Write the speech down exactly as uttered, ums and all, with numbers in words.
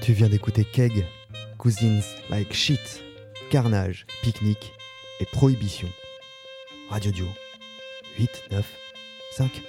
Tu viens d'écouter Keg, Cousins Like Shit, Carnage, Pique-Nique et Prohibition. Radio Duo, huit, neuf, cinq.